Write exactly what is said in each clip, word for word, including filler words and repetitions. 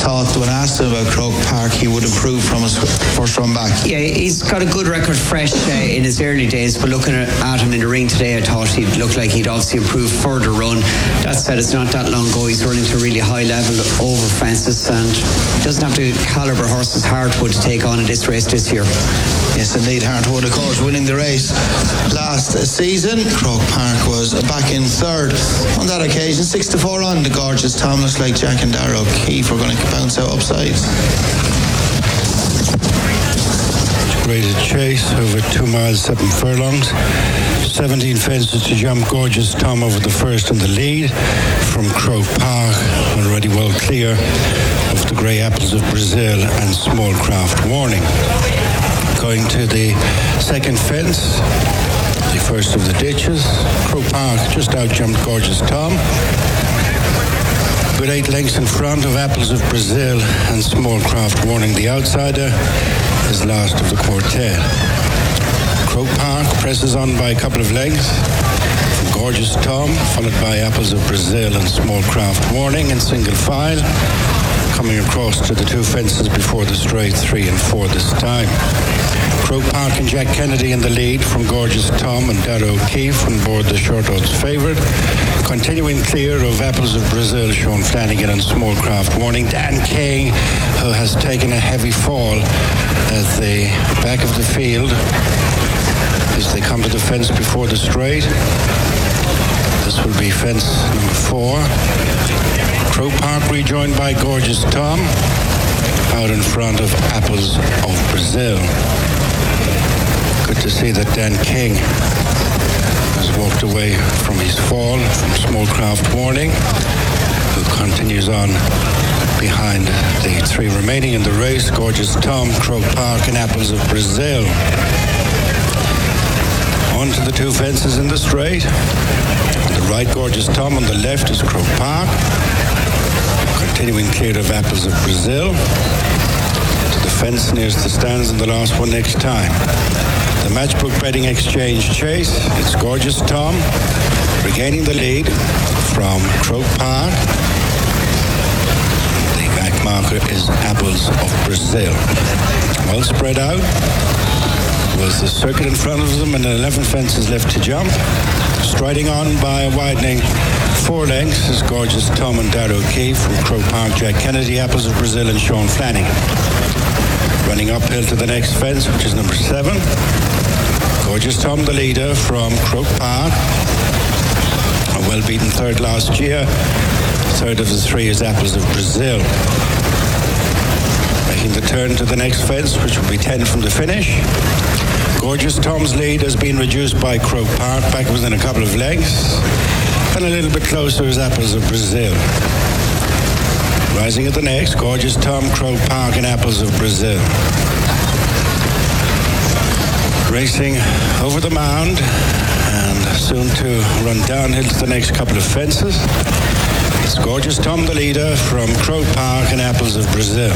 thought when asked him about Croke Park, he would improve from his first run back. Yeah, he's got a good record fresh uh, in his early days, but looking at him in the ring today, I thought he'd look like he'd obviously improve further run. That said, it's not that long ago he's running to a really high level over fences, and doesn't have the calibre horses Hartwood to take on in this race this year. Yes, indeed, Hartwood, of course, winning the race last season. Croke Park was back in third on that occasion. Six to four on the gorgeous Tom. Looks like Jack and Darrow Keefe are going to bounce out upsides. Graded chase over two miles, seven furlongs. seventeen fences to jump. Gorgeous Tom over the first and the lead from Croke Park, already well clear of the Grey Apples of Brazil and Small Craft Warning. Going to the second fence, the first of the ditches. Croke Park just out jumped Gorgeous Tom. With eight lengths in front of Apples of Brazil and Small Craft Warning. The outsider is last of the quartet. Croke Park presses on by a couple of lengths. Gorgeous Tom, followed by Apples of Brazil and Small Craft Warning in single file. Coming across to the two fences before the straight, three and four this time. Croke Park and Jack Kennedy in the lead from Gorgeous Tom and Darrow Keefe on board the short odds favourite. Continuing clear of Apples of Brazil, Sean Flanagan and Small Craft Warning. Dan King, who has taken a heavy fall at the back of the field as they come to the fence before the straight. This will be fence number four. Croke Park rejoined by Gorgeous Tom out in front of Apples of Brazil. Good to see that Dan King has walked away from his fall from Small Craft Warning, who continues on behind the three remaining in the race, Gorgeous Tom, Croke Park and Apples of Brazil. On to the two fences in the straight. On the right, Gorgeous Tom. On the left is Croke Park. Continuing clear of Apples of Brazil. To the fence nearest the stands and the last one next time. The Matchbook Betting Exchange chase. It's Gorgeous Tom regaining the lead from Croke Park. The back marker is Apples of Brazil. Well spread out. Was the circuit in front of them and eleven fences left to jump. Striding on by a widening four lengths is Gorgeous Tom and Darrow Keefe from Croke Park, Jack Kennedy, Apples of Brazil and Sean Flanagan. Running uphill to the next fence, which is number seven. Gorgeous Tom, the leader from Croke Park. A well-beaten third last year. Third of the three is Apples of Brazil. Making the turn to the next fence, which will be ten from the finish. Gorgeous Tom's lead has been reduced by Croke Park, back within a couple of lengths. And a little bit closer is Apples of Brazil. Rising at the next, Gorgeous Tom, Croke Park and Apples of Brazil. Racing over the mound and soon to run downhill to the next couple of fences. It's Gorgeous Tom, the leader from Croke Park and Apples of Brazil.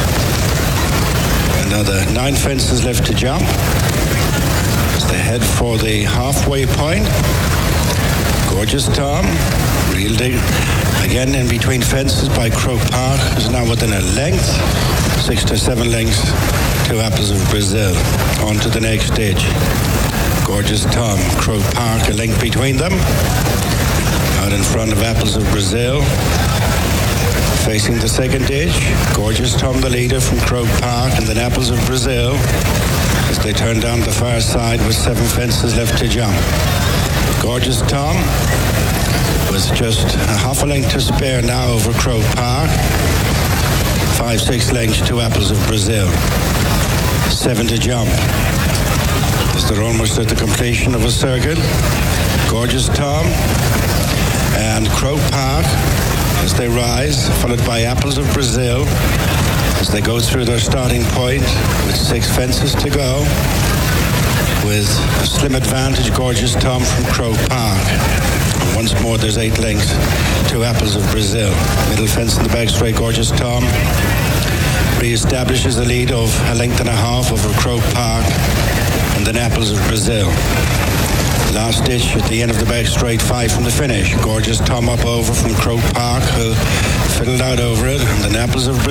Another nine fences left to jump as they head for the halfway point. Gorgeous Tom, reeled again in between fences by Croke Park, is now within a length, six to seven lengths to Apples of Brazil. On to the next stage. Gorgeous Tom, Croke Park, a length between them. Out in front of Apples of Brazil. Facing the second ditch, Gorgeous Tom, the leader from Croke Park, and then Apples of Brazil as they turn down the far side with seven fences left to jump. Gorgeous Tom with just a half a length to spare now over Croke Park. Five, six lengths to Apples of Brazil. Seven to jump as they're almost at the completion of a circuit. Gorgeous Tom and Croke Park as they rise, followed by Apples of Brazil as they go through their starting point with six fences to go. With a slim advantage, Gorgeous Tom from Croke Park. And once more, there's eight lengths to Apples of Brazil. Middle fence in the back straight, Gorgeous Tom re-establishes a lead of a length and a half over Croke Park and then Apples of Brazil. Last ditch at the end of the back straight, five from the finish. Gorgeous Tom up over from Croke Park, who fiddled out over it, and then Apples of Brazil